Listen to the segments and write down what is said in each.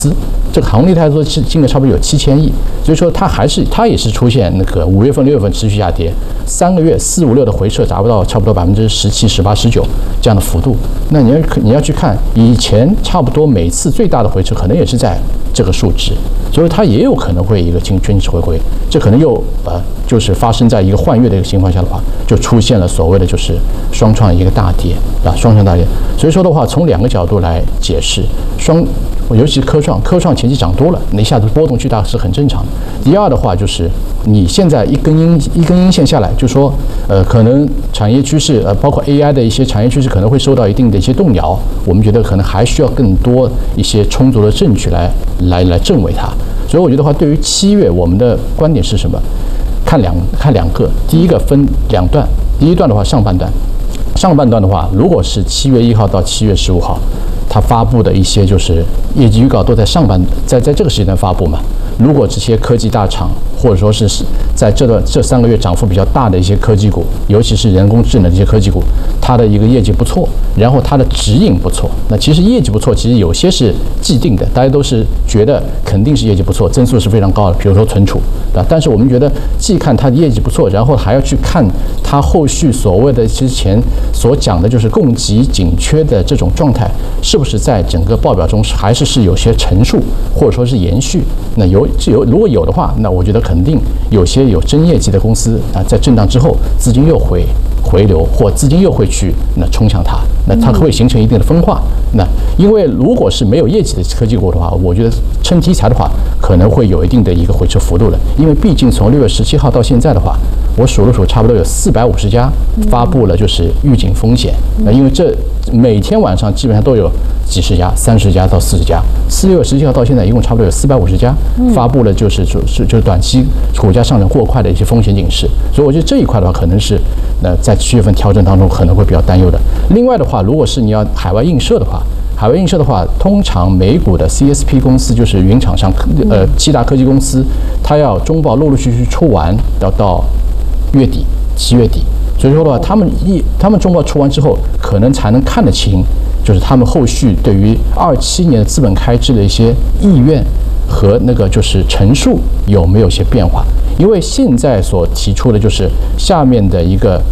这个航空类它说是金额差不多有7000亿，所以说它也是出现那个5月份、6月份持续下跌，3个月4、5、6的回撤达不到差不多17%、18%、19%这样的幅度。那你要去看以前差不多每次最大的回撤可能也是在这个数值，所以它也有可能会一个均值回归，这可能又就是发生在一个换月的一个情况下的话，就出现了所谓的就是双创一个大跌啊，双创大跌。所以说的话，从2个角度来解释尤其是科创前期涨多了，那一下子波动巨大是很正常的。第二的话就是你现在一根阴线下来，就说可能产业趋势包括 AI 的一些产业趋势可能会受到一定的一些动摇，我们觉得可能还需要更多一些充足的证据来证伪它。所以我觉得话，对于7月我们的观点是什么？看两个，第一个分2段，第一段的话上半段的话，如果是7月1号到7月15号。它发布的一些就是业绩预告都在在这个时间段发布嘛。如果这些科技大厂或者说是在这3个月涨幅比较大的一些科技股，尤其是人工智能的一些科技股，它的一个业绩不错，然后它的指引不错。那其实业绩不错，其实有些是既定的，大家都是觉得肯定是业绩不错，增速是非常高的，比如说存储，对吧？但是我们觉得既看它的业绩不错，然后还要去看它后续所谓的之前所讲的就是供给紧缺的这种状态，是不是在整个报表中还是有些陈述，或者说是延续？那如果有的话，那我觉得肯定有些有真业绩的公司啊，在震荡之后，资金又会回流，或资金又会去冲向它，那它会形成一定的分化。那因为如果是没有业绩的科技股的话，我觉得趁题材的话，可能会有一定的一个回撤幅度了。因为毕竟从6月17号到现在的话，我数了数，差不多有450家发布了就是预警风险。那因为这每天晚上基本上都有几十家，30家到40家。6月17号到现在，一共差不多有450家发布了就是短期股价上涨过快的一些风险警示。所以我觉得这一块的话，可能是在7月份调整当中可能会比较担忧的。另外的话，如果是你要海外映射的话，通常美股的 CSP 公司就是云厂商7大科技公司，它要中报陆续出完，要到月底7月底。所以说的话，他们中报出完之后，可能才能看得清，就是他们后续对于27年的资本开支的一些意愿和就是陈述有没有些变化。因为现在所提出的就是下面的一个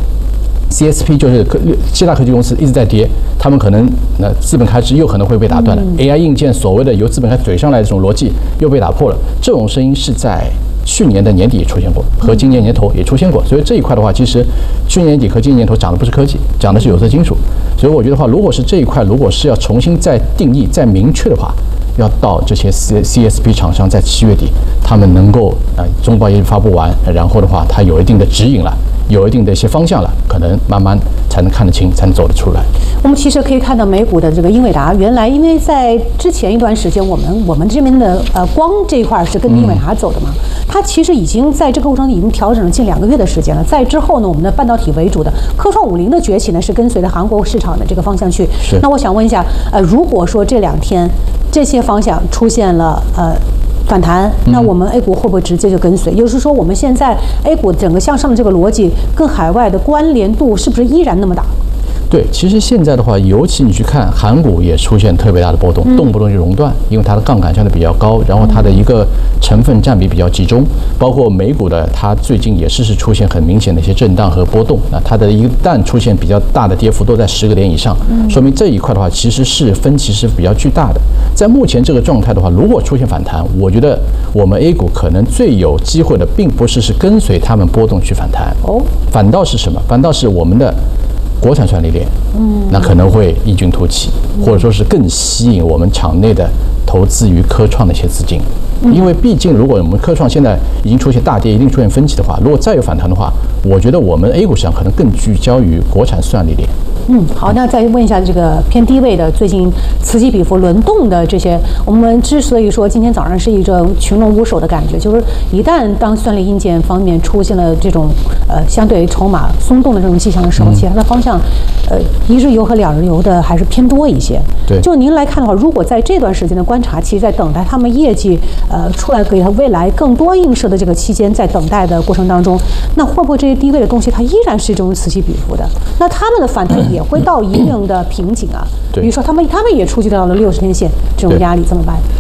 CSP， 就是7大科技公司一直在跌，他们可能资本开支又可能会被打断了。AI 硬件所谓的由资本开支怼上来的这种逻辑又被打破了。这种声音是在去年的年底也出现过，和今年年头也出现过。所以这一块的话，其实去年年底和今年年头涨的不是科技，涨的是有色金属。所以我觉得话，如果是这一块，如果是要重新再定义、再明确的话，要到这些 CSP 厂商在7月底，他们能够中报业绩发布完，然后的话，它有一定的指引了，有一定的一些方向了，可能慢慢才能看得清，才能走得出来。 我们其实可以看到美股的这个英伟达，原来因为在之前一段时间，我们这边的光这一块是跟英伟达走的嘛，它其实已经在这个过程中已经调整了近2个月的时间了。在之后呢，我们的半导体为主的科创50的崛起呢，是跟随着韩国市场的这个方向去。那我想问一下，如果说这2天这些方向出现了反弹，那我们 A 股会不会直接就跟随？也就是说，我们现在 A 股整个向上的这个逻辑跟海外的关联度是不是依然那么大？ 对，其实现在的话，尤其你去看韩股也出现特别大的波动，动不动就熔断，因为它的杠杆相对比较高，然后它的一个成分占比比较集中。包括美股的，它最近也是出现很明显的一些震荡和波动。那它的一旦出现比较大的跌幅，都在10个点以上，说明这一块的话，其实是分歧是比较巨大的。在目前这个状态的话，如果出现反弹，我觉得我们 A 股可能最有机会的，并不是跟随他们波动去反弹，反倒是什么？反倒是我们的国产算力链，那可能会异军突起，或者说是更吸引我们场内的投资于科创的一些资金。因为毕竟，如果我们科创现在已经出现大跌，一定出现分歧的话，如果再有反弹的话，我觉得我们 A 股市场可能更聚焦于国产算力链。 好，那再问一下这个偏低位的，最近此起彼伏轮动的这些，我们之所以说今天早上是一种群龙无首的感觉，就是一旦当算力硬件方面出现了这种相对筹码松动的这种迹象的时候，其他的方向一日游和2日游的还是偏多一些。 对， 就您来看的话，如果在这段时间的观察期，在等待他们业绩出来给他未来更多映射的这个期间，在等待的过程当中，那会不会这些低位的东西它依然是一种此起彼伏的？那他们的反弹也会到一定的瓶颈啊。比如说他们也触及到了60天线这种压力，怎么办？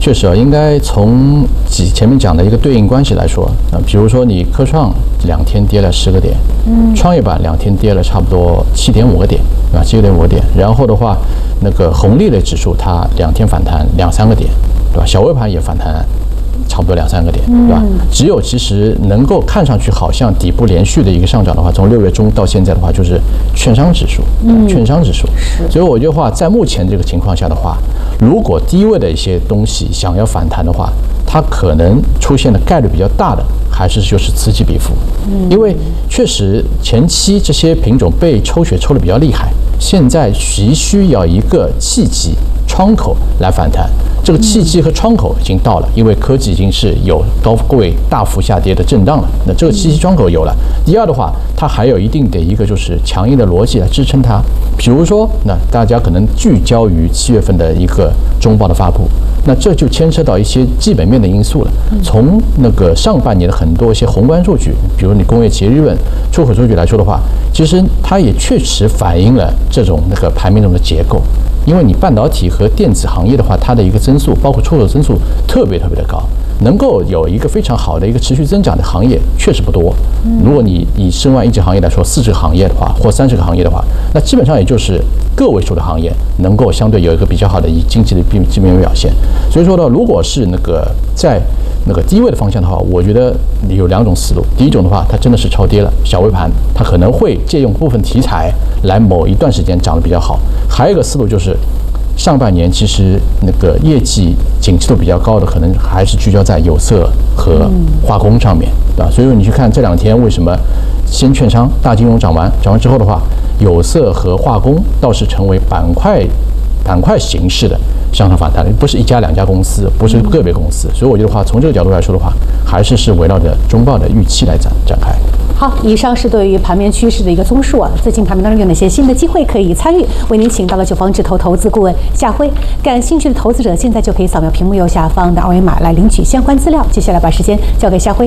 确实啊，应该从前面讲的一个对应关系来说，比如说你科创2天跌了10个点，创业板2天跌了差不多7.5个点，对吧？7.5个点，然后的话，那个红利类指数它2天反弹2-3个点，对吧？小微盘也反弹差不多2-3个点，对吧？只有其实能够看上去好像底部连续的一个上涨的话，从6月中到现在的话，就是券商指数，券商指数。所以我觉得话，在目前这个情况下的话，如果低位的一些东西想要反弹的话，它可能出现的概率比较大的，还是就是此起彼伏。因为确实前期这些品种被抽血抽得比较厉害，现在急需要一个契机窗口来反弹。这个契机和窗口已经到了，因为科技已经是有高位大幅下跌的震荡了。那这个契机窗口有了。第二的话，它还有一定的一个就是强硬的逻辑来支撑它。比如说，那大家可能聚焦于7月份的一个中报的发布，那这就牵涉到一些基本面的因素了。从那个上半年的很多一些宏观数据，比如你工业企业利润、出口数据来说的话，其实它也确实反映了这种那个盘面中的结构。因为你半导体和电子行业的话，它的一个增速，包括出口增速特别的高，能够有一个非常好的一个持续增长的行业确实不多。如果你以申万一级行业来说，40个行业的话，或30个行业的话，那基本上也就是个位数的行业能够相对有一个比较好的经济的基本面表现。所以说呢，如果是那个在那个低位的方向的话，我觉得有2种思路。第一种的话，它真的是超跌了，小微盘它可能会借用部分题材来某一段时间涨得比较好。还有一个思路就是上半年其实那个业绩景气度比较高的，可能还是聚焦在有色和化工上面，对吧？所以说你去看这2天为什么先券商、大金融涨完之后的话，有色和化工倒是成为板块形式的向上反弹，不是1家2家公司，不是个别公司。所以我觉得话，从这个角度来说的话，还是围绕着中报的预期来展开。 好，以上是对于盘面趋势的一个综述啊。最近盘面当中有哪些新的机会可以参与？为您请到了久方智投投资顾问夏辉。感兴趣的投资者现在就可以扫描屏幕右下方的2维码来领取相关资料。接下来把时间交给夏辉。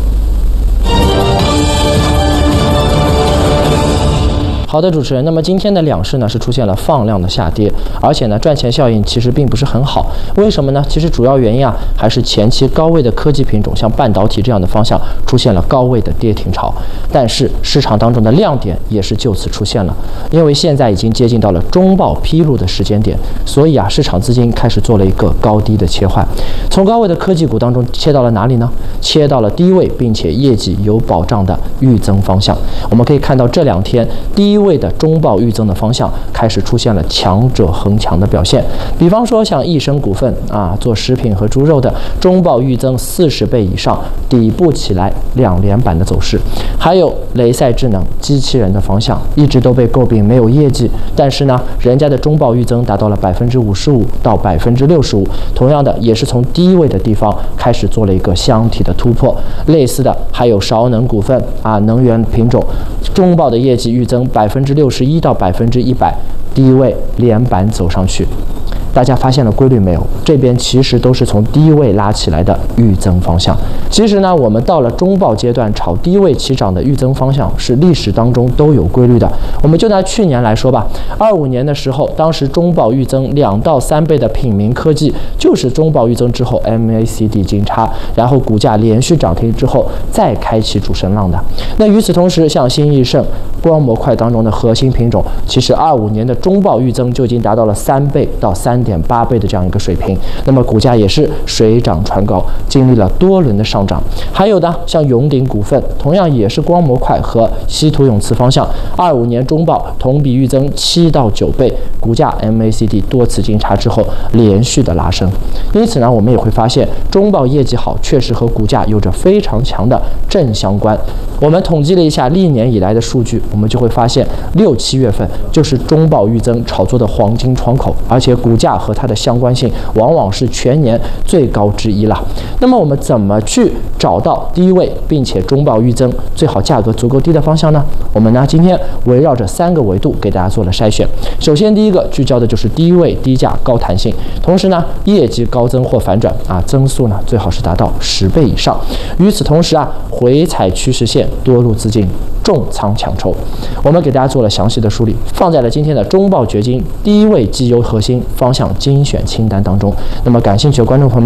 好的，主持人。那么今天的两市呢是出现了放量的下跌，而且呢赚钱效应其实并不是很好。为什么呢？其实主要原因还是前期高位的科技品种，像半导体这样的方向出现了高位的跌停潮。但是市场当中的亮点也是就此出现了，因为现在已经接近到了中报披露的时间点，所以市场资金开始做了一个高低的切换，从高位的科技股当中切到了哪里呢？切到了低位并且业绩有保障的预增方向。我们可以看到这2天低位的中报预增的方向开始出现了强者恒强的表现。比方说像益生股份做食品和猪肉的中报预增40倍以上，底部起来2连板的走势。还有雷赛智能机器人的方向，一直都被诟病没有业绩，但是呢人家的中报预增达到了55%到65%，同样的也是从低位的地方开始做了一个箱体的突破。类似的还有韶能股份能源品种中报的业绩预增61%到100%，低位连板走上去。大家发现了规律没有？这边其实都是从低位拉起来的预增方向。其实呢，我们到了中报阶段炒低位起涨的预增方向是历史当中都有规律的。我们就拿去年来说吧，25年的时候，当时中报预增2到3倍的品明科技，就是中报预增之后 MACD 金叉，然后股价连续涨停之后再开启主升浪的。那与此同时，像新易盛、光模块当中的核心品种，其实25年的中报预增就已经达到了3倍到3.8倍的这样一个水平，那么股价也是水涨船高，经历了多轮的上涨。还有的像永鼎股份，同样也是光模块和稀土永磁方向，25年中报同比预增7到9倍，股价 MACD 多次金叉之后连续的拉升。因此呢，我们也会发现中报业绩好确实和股价有着非常强的正相关。我们统计了一下历年以来的数据，我们就会发现6、7月份就是中报预增炒作的黄金窗口，而且股价和它的相关性往往是全年最高之一了。那么我们怎么去找到低位并且中报预增最好价格足够低的方向呢？我们呢今天围绕着3个维度给大家做了筛选。首先第一个聚焦的就是低位低价高弹性，同时呢业绩高增或反转增速呢最好是达到10倍以上。与此同时回踩趋势线多路资金重仓抢筹。我们给大家做了详细的梳理，放在了今天的中报掘金第一位绩优核心方向精选清单当中。那么感兴趣的观众朋友们